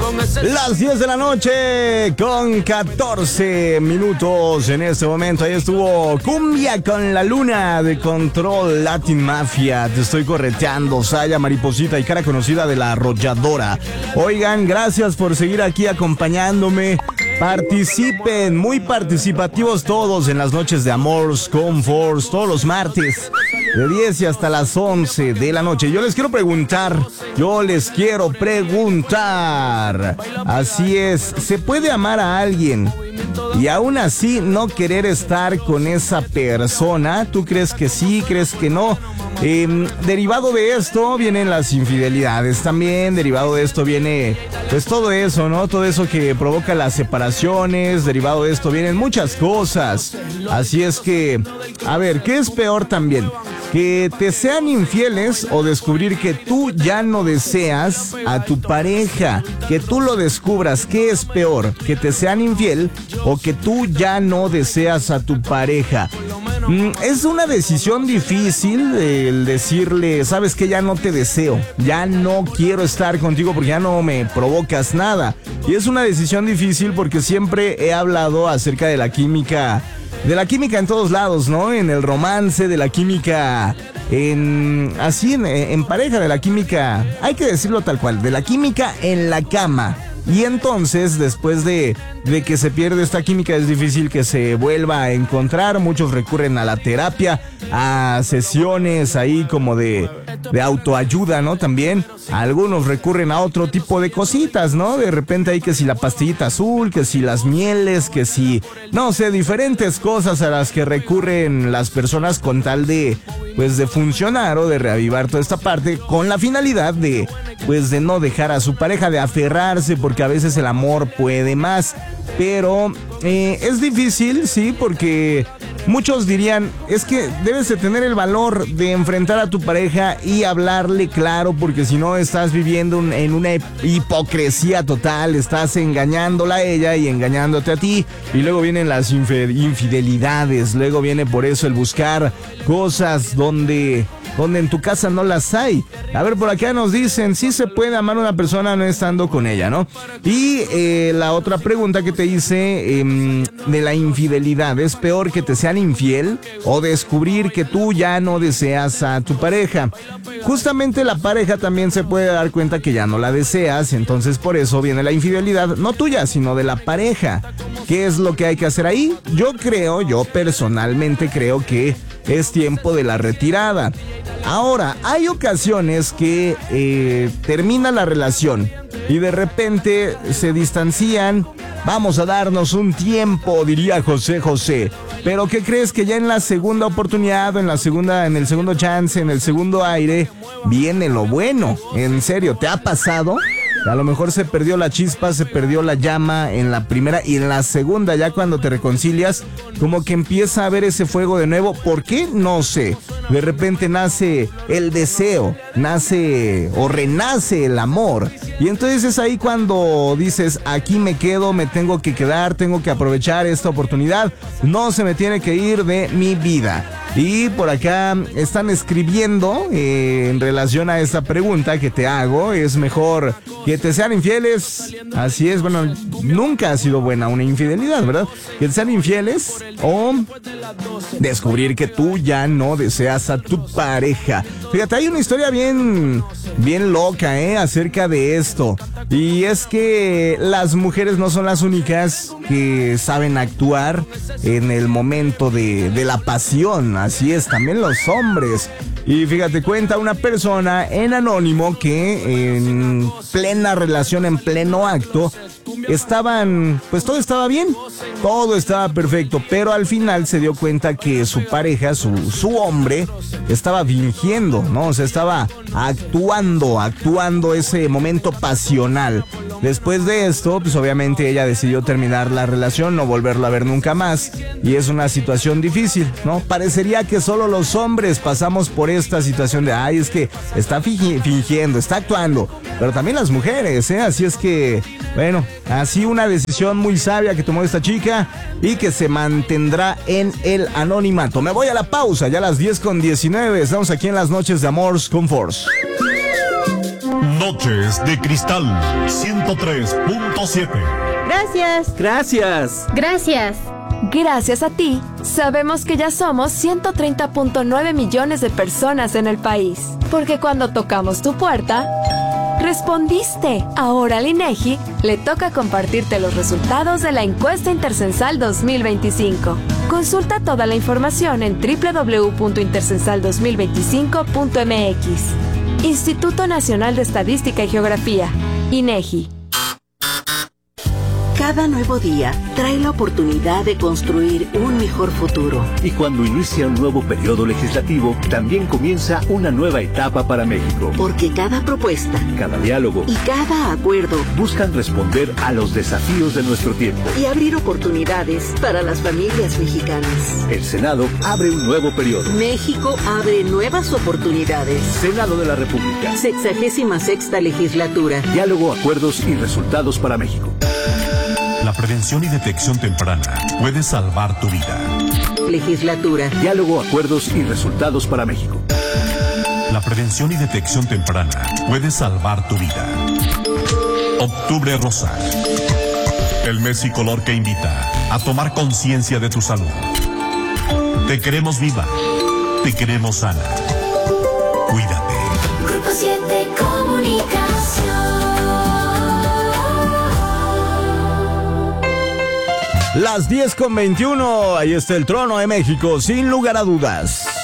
Las 10 de la noche con 14 minutos en este momento. Ahí estuvo Cumbia con la Luna de Control Latin Mafia. Te estoy correteando, Saya, mariposita y cara conocida de la arrolladora. Oigan, gracias por seguir aquí acompañándome. Participen, muy participativos todos en las noches de Amors con Force, todos los martes, de 10 y hasta las 11 de la noche. Yo les quiero preguntar, así es, ¿se puede amar a alguien y aún así no querer estar con esa persona? ¿Tú crees que sí? ¿Crees que no? Derivado de esto vienen las infidelidades también. Derivado de esto viene pues todo eso, ¿no? Todo eso que provoca las separaciones. Derivado de esto vienen muchas cosas. Así es que, a ver, ¿qué es peor también? Que te sean infieles o descubrir que tú ya no deseas a tu pareja. Que tú lo descubras. ¿Qué es peor? ¿Que te sean infiel o que tú ya no deseas a tu pareja? Es una decisión difícil el decirle, sabes que ya no te deseo, ya no quiero estar contigo porque ya no me provocas nada. Y es una decisión difícil porque siempre he hablado acerca de la química en todos lados, ¿no? En el romance, de la química en pareja, de la química, hay que decirlo tal cual, de la química en la cama. Y entonces, después de que se pierde esta química, es difícil que se vuelva a encontrar. Muchos recurren a la terapia, a sesiones ahí como de autoayuda, ¿no? También algunos recurren a otro tipo de cositas, ¿no? De repente hay que si la pastillita azul, que si las mieles, que si, no sé, diferentes cosas a las que recurren las personas con tal de, pues, de funcionar o de reavivar toda esta parte con la finalidad de, pues, de no dejar a su pareja, de aferrarse, porque a veces el amor puede más. Pero es difícil, sí, porque muchos dirían, es que debes de tener el valor de enfrentar a tu pareja y hablarle claro, porque si no estás viviendo en una hipocresía total, estás engañándola a ella y engañándote a ti, y luego vienen las infidelidades, luego viene por eso el buscar cosas donde en tu casa no las hay. A ver, por acá nos dicen, sí se puede amar a una persona no estando con ella, ¿no? Y la otra pregunta que te hice de la infidelidad, ¿es peor que te sean infiel o descubrir que tú ya no deseas a tu pareja? Justamente la pareja también se puede dar cuenta que ya no la deseas, entonces por eso viene la infidelidad, no tuya, sino de la pareja. ¿Qué es lo que hay que hacer ahí? Yo personalmente creo que es tiempo de la retirada. Ahora, hay ocasiones que termina la relación y de repente se distancian. Vamos a darnos un tiempo, diría José José. Pero ¿qué crees? Que ya en la segunda oportunidad, en el segundo chance, en el segundo aire, viene lo bueno. En serio, ¿te ha pasado? A lo mejor se perdió la chispa, se perdió la llama en la primera, y en la segunda, ya cuando te reconcilias, como que empieza a haber ese fuego de nuevo. ¿Por qué? No sé. De repente nace el deseo, nace o renace el amor. Y entonces es ahí cuando dices, aquí me quedo, me tengo que quedar, tengo que aprovechar esta oportunidad, no se me tiene que ir de mi vida. Y por acá están escribiendo en relación a esta pregunta que te hago, ¿es mejor que te sean infieles? Así es, bueno, nunca ha sido buena una infidelidad, ¿verdad? Que te sean infieles o descubrir que tú ya no deseas a tu pareja. Fíjate, hay una historia bien loca, acerca de esto. Y es que las mujeres no son las únicas que saben actuar en el momento de la pasión. Así es, también los hombres. Y fíjate, cuenta una persona en anónimo que en plena relación, en pleno acto, pues todo estaba bien, todo estaba perfecto, pero al final se dio cuenta que su pareja, su hombre, estaba fingiendo, ¿no? O sea, estaba actuando ese momento pasional. Después de esto, pues obviamente ella decidió terminar la relación, no volverlo a ver nunca más, y es una situación difícil, ¿no? Parecería que solo los hombres pasamos por esta situación de, es que está fingiendo, está actuando, pero también las mujeres, Así es que, bueno, así una decisión muy sabia que tomó esta chica y que se mantendrá en el anonimato. Me voy a la pausa, ya a las 10:19, estamos aquí en las noches de Amors con Force. Noches de Cristal 103.7. Gracias. Gracias. Gracias. Gracias a ti, sabemos que ya somos 130.9 millones de personas en el país. Porque cuando tocamos tu puerta, respondiste. Ahora al INEGI le toca compartirte los resultados de la encuesta Intercensal 2025. Consulta toda la información en www.intercensal2025.mx. Instituto Nacional de Estadística y Geografía, INEGI. Cada nuevo día trae la oportunidad de construir un mejor futuro. Y cuando inicia un nuevo periodo legislativo, también comienza una nueva etapa para México. Porque cada propuesta, cada diálogo y cada acuerdo buscan responder a los desafíos de nuestro tiempo y abrir oportunidades para las familias mexicanas. El Senado abre un nuevo periodo. México abre nuevas oportunidades. Senado de la República. 66ª legislatura. Diálogo, acuerdos y resultados para México. La prevención y detección temprana puede salvar tu vida. Legislatura. Diálogo, acuerdos y resultados para México. La prevención y detección temprana puede salvar tu vida. Octubre Rosa. El mes y color que invita a tomar conciencia de tu salud. Te queremos viva. Te queremos sana. Cuídate. Grupo 7 Comunicación. Las 10:21, ahí está el trono de México, sin lugar a dudas.